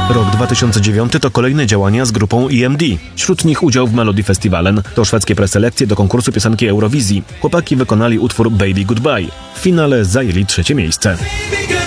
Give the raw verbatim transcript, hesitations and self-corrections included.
Rok dwa tysiące dziewiąty to kolejne działania z grupą E M D. Wśród nich udział w Melodifestivalen. To szwedzkie preselekcje do konkursu piosenki Eurowizji. Chłopaki wykonali utwór Baby Goodbye. W finale zajęli trzecie miejsce.